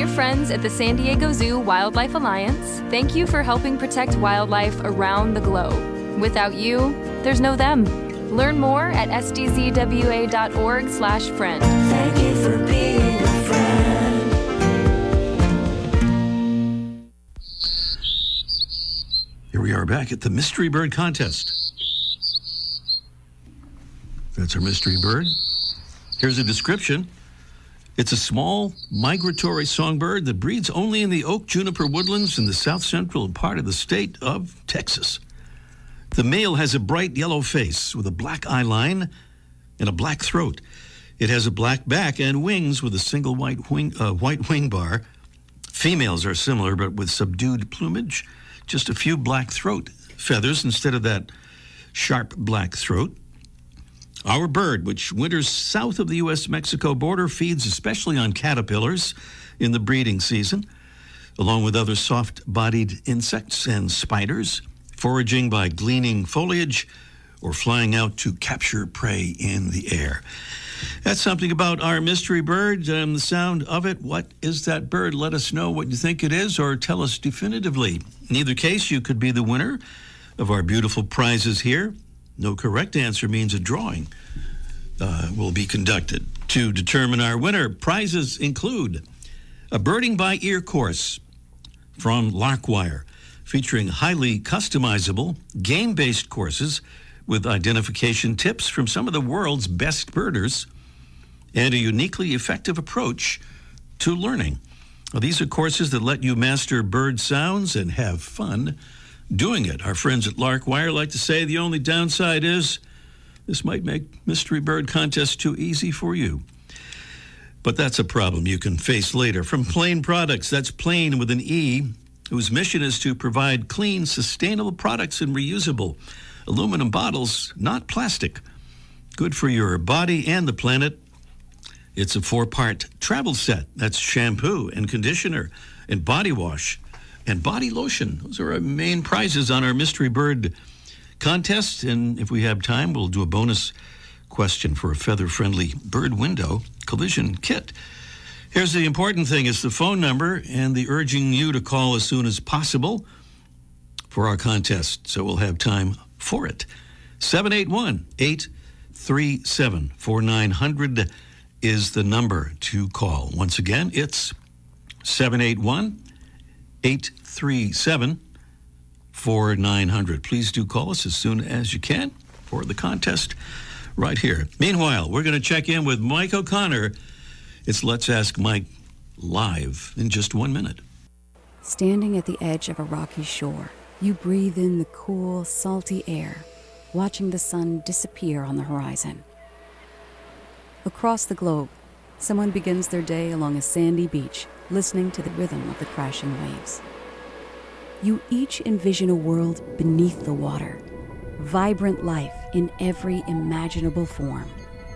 Dear friends at the San Diego Zoo Wildlife Alliance, thank you for helping protect wildlife around the globe. Without you, there's no them. Learn more at sdzwa.org/friend. Thank you for being a friend. Here we are back at the Mystery Bird Contest. That's our mystery bird. Here's a description. It's a small migratory songbird that breeds only in the oak juniper woodlands in the south central part of the state of Texas. The male has a bright yellow face with a black eye line and a black throat. It has a black back and wings with a single white wing bar. Females are similar but with subdued plumage, just a few black throat feathers instead of that sharp black throat. Our bird, which winters south of the U.S.-Mexico border, feeds especially on caterpillars in the breeding season, along with other soft-bodied insects and spiders, foraging by gleaning foliage or flying out to capture prey in the air. That's something about our mystery bird and the sound of it. What is that bird? Let us know what you think it is or tell us definitively. In either case, you could be the winner of our beautiful prizes here. No correct answer means a drawing will be conducted. To determine our winner, prizes include a birding by ear course from Larkwire, featuring highly customizable, game-based courses with identification tips from some of the world's best birders and a uniquely effective approach to learning. Well, these are courses that let you master bird sounds and have fun doing it. Our friends at Larkwire like to say the only downside is this might make Mystery Bird Contest too easy for you. But that's a problem you can face later. From Plain Products, that's Plain with an E, whose mission is to provide clean, sustainable products in reusable aluminum bottles, not plastic. Good for your body and the planet. It's a 4-part travel set. That's shampoo and conditioner and body wash and body lotion. Those are our main prizes on our Mystery Bird Contest. And if we have time, we'll do a bonus question for a feather-friendly bird window collision kit. Here's the important thing. It's the phone number and the urging you to call as soon as possible for our contest. So we'll have time for it. 781-837-4900 is the number to call. Once again, it's 781-837-4900. Please do call us as soon as you can for the contest right here. Meanwhile, we're going to check in with Mike O'Connor. It's Let's Ask Mike live in just 1 minute. Standing at the edge of a rocky shore, you breathe in the cool, salty air, watching the sun disappear on the horizon. Across the globe, someone begins their day along a sandy beach, listening to the rhythm of the crashing waves. You each envision a world beneath the water, vibrant life in every imaginable form.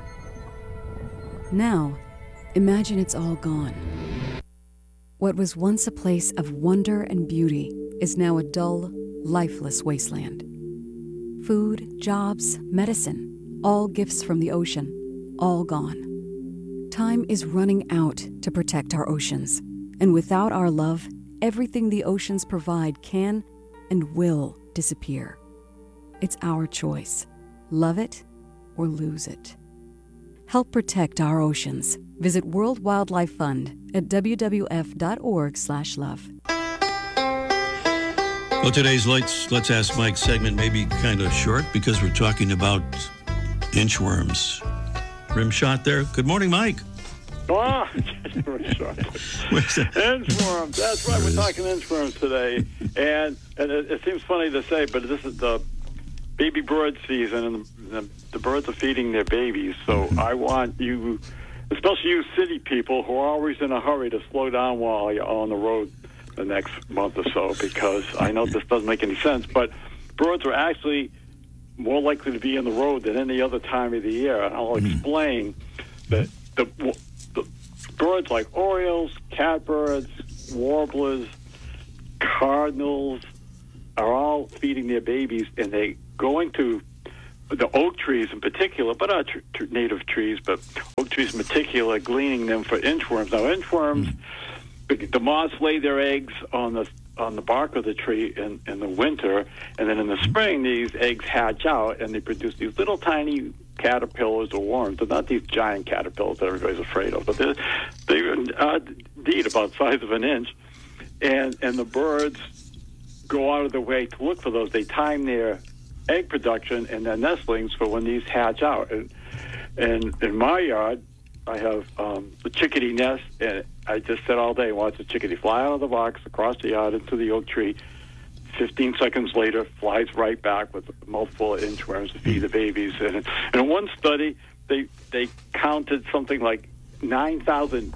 Now, imagine it's all gone. What was once a place of wonder and beauty is now a dull, lifeless wasteland. Food, jobs, medicine, all gifts from the ocean, all gone. Time is running out to protect our oceans, and without our love, everything the oceans provide can and will disappear. It's our choice. Love it or lose it. Help protect our oceans. Visit World Wildlife Fund at wwf.org/love. Well, today's Let's Ask Mike segment may be kind of short because we're talking about inchworms. Rim shot there. Good morning, Mike. Ah, inchworms. That's right. We're talking inchworms today. And it seems funny to say, but this is the baby bird season, and the birds are feeding their babies. So I want you, especially you city people who are always in a hurry, to slow down while you're on the road the next month or so, because I know this doesn't make any sense, but birds are actually more likely to be on the road than any other time of the year. And I'll explain that the birds like orioles, catbirds, warblers, cardinals are all feeding their babies, and they going to the oak trees in particular, but not native trees, but oak trees in particular, gleaning them for inchworms. Now, inchworms the moths lay their eggs on the bark of the tree in the winter, and then in the spring these eggs hatch out and they produce these little tiny caterpillars or worms. They're not these giant caterpillars that everybody's afraid of, but they're indeed about the size of an inch. And the birds go out of their way to look for those. They time their egg production and their nestlings for when these hatch out. And in my yard, I have the chickadee nest, and I just sit all day and watch the chickadee fly out of the box across the yard into the oak tree. 15 seconds later, flies right back with a mouthful of inchworms to feed the babies. And in one study, they counted something like 9,000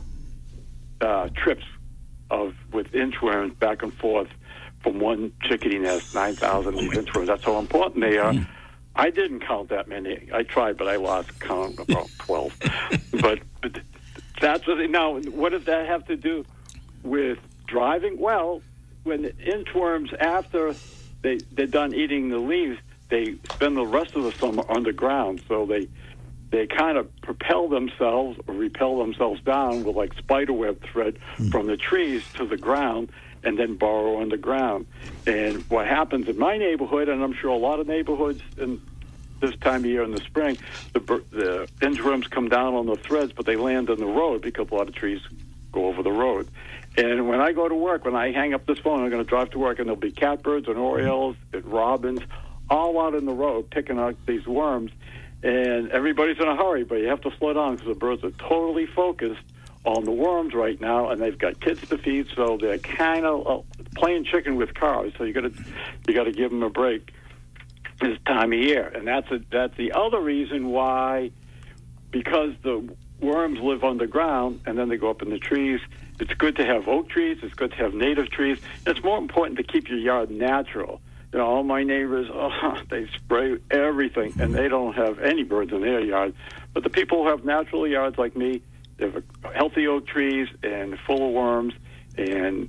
trips with inchworms back and forth from one chickadee nest. 9,000 inchworms. That's how important they are. I didn't count that many. I tried, but I lost count, about 12. but that's what. Now, what does that have to do with driving? Well, when the inchworms, after they're done eating the leaves, they spend the rest of the summer underground. So they kind of propel themselves or repel themselves down with like spiderweb thread from the trees to the ground, and then burrow underground. And what happens in my neighborhood, and I'm sure a lot of neighborhoods in this time of year in the spring, the inchworms come down on the threads, but they land on the road because a lot of trees go over the road. And when I go to work, when I hang up this phone, I'm going to drive to work, and there'll be catbirds and orioles and robins all out in the road picking out these worms. And everybody's in a hurry, but you have to slow down because the birds are totally focused on the worms right now, and they've got kids to feed, so they're kind of playing chicken with cars. So you got to give them a break this time of year, and that's the other reason why, because the worms live underground and then they go up in the trees. It's good to have oak trees. It's good to have native trees. It's more important to keep your yard natural. You know, all my neighbors, they spray everything, and they don't have any birds in their yard. But the people who have natural yards like me, they have healthy oak trees and full of worms, and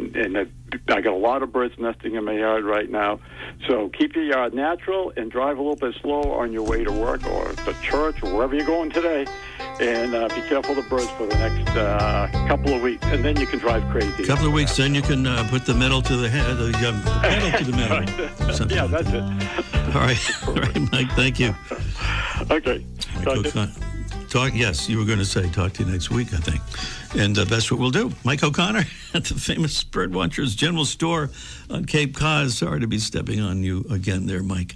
I got a lot of birds nesting in my yard right now. So keep your yard natural and drive a little bit slow on your way to work or to church or wherever you're going today. And be careful of the birds for the next couple of weeks, and then you can drive crazy. A couple of weeks, then you can put the metal to the head, the pedal to the metal. Yeah, that's it. All right, Mike, thank you. Okay. Yes, you were going to say talk to you next week, I think. And that's what we'll do. Mike O'Connor at the famous Birdwatchers General Store on Cape Cod. Sorry to be stepping on you again there, Mike.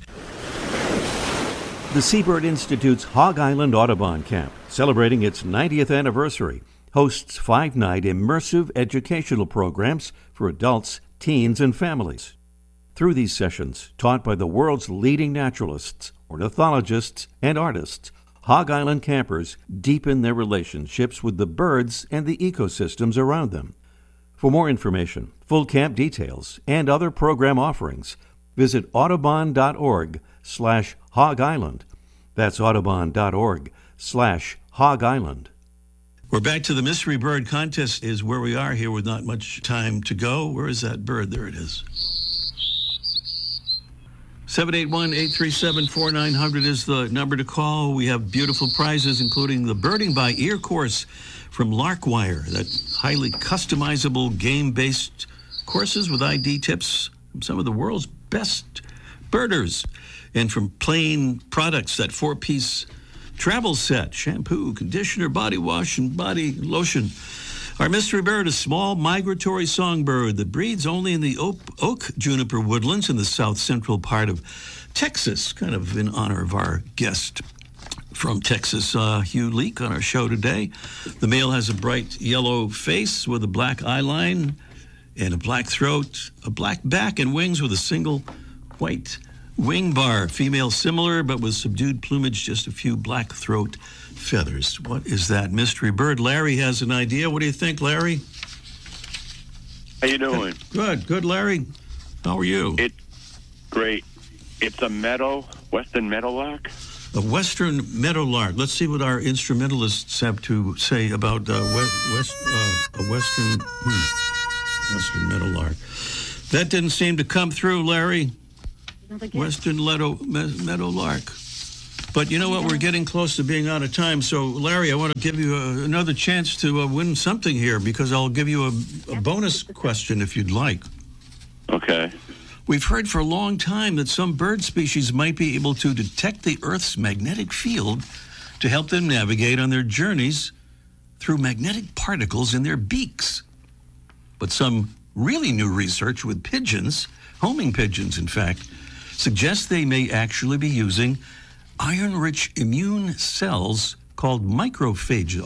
The Seabird Institute's Hog Island Audubon Camp, celebrating its 90th anniversary, hosts 5-night immersive educational programs for adults, teens, and families. Through these sessions, taught by the world's leading naturalists, ornithologists, and artists, Hog Island campers deepen their relationships with the birds and the ecosystems around them. For more information, full camp details, and other program offerings, visit audubon.org/Hog Island. That's audubon.org/Hog Island. We're back to the Mystery Bird Contest is where we are here with not much time to go. Where is that bird? There it is. 781-837-4900 is the number to call. We have beautiful prizes, including the Birding by Ear course from Larkwire, that highly customizable game-based courses with ID tips from some of the world's best birders. And from Plain Products, that 4-piece travel set, shampoo, conditioner, body wash, and body lotion. Our mystery bird, a small migratory songbird that breeds only in the oak juniper woodlands in the south central part of Texas, kind of in honor of our guest from Texas, Hugh Leake, on our show today. The male has a bright yellow face with a black eyeline and a black throat, a black back and wings with a single white wing bar. Female similar, but with subdued plumage, just a few black throat feathers. What is that mystery bird? Larry has an idea. What do you think, Larry? How you doing? Good, Larry. How are you? Great. It's a western meadowlark. A western meadowlark. Let's see what our instrumentalists have to say about a western meadowlark. That didn't seem to come through, Larry. Western meadowlark. But you know what? We're getting close to being out of time. So, Larry, I want to give you another chance to win something here because I'll give you a bonus question if you'd like. Okay. We've heard for a long time that some bird species might be able to detect the Earth's magnetic field to help them navigate on their journeys through magnetic particles in their beaks. But some really new research with pigeons, homing pigeons in fact, suggests they may actually be using iron-rich immune cells called macrophages.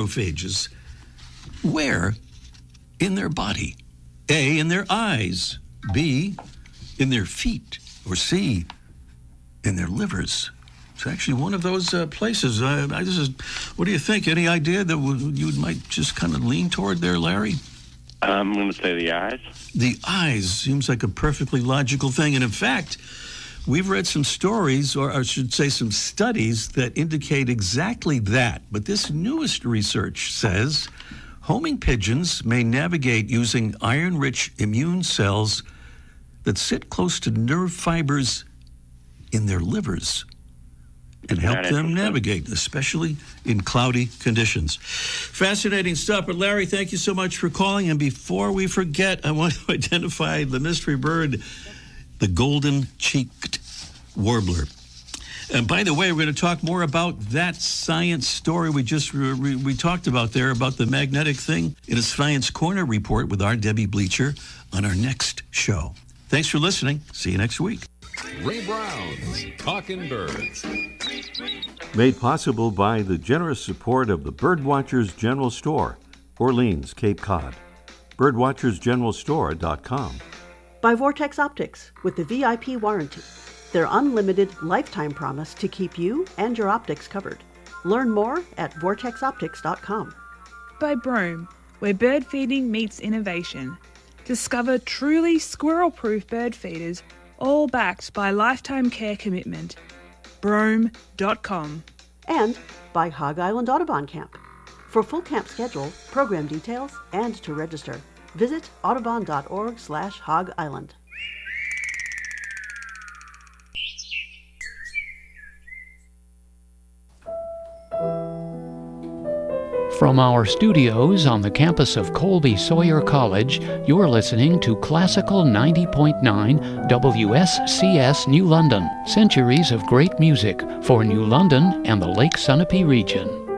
Where? In their body. A, in their eyes. B, in their feet. Or C, in their livers. It's actually one of those places. What do you think? Any idea that you might just kind of lean toward there, Larry? I'm going to say the eyes. The eyes seems like a perfectly logical thing. And in fact, we've read some stories, or I should say some studies, that indicate exactly that. But this newest research says homing pigeons may navigate using iron-rich immune cells that sit close to nerve fibers in their livers and help them navigate, especially in cloudy conditions. Fascinating stuff. But Larry, thank you so much for calling. And before we forget, I want to identify the mystery bird, the golden-cheeked warbler. And by the way, we're going to talk more about that science story we just we talked about there, about the magnetic thing, in a Science Corner report with our Debbie Bleacher on our next show. Thanks for listening. See you next week. Ray Brown's Talking Birds. Made possible by the generous support of the Birdwatchers General Store, Orleans, Cape Cod. Birdwatchersgeneralstore.com. By Vortex Optics with the VIP warranty. Their unlimited lifetime promise to keep you and your optics covered. Learn more at vortexoptics.com. By Brome, where bird feeding meets innovation. Discover truly squirrel-proof bird feeders, all backed by lifetime care commitment. Brome.com. And by Hog Island Audubon Camp. For full camp schedule, program details, and to register, visit audubon.org/Hog Island. From our studios on the campus of Colby Sawyer College, you're listening to Classical 90.9 WSCS New London. Centuries of great music for New London and the Lake Sunapee region.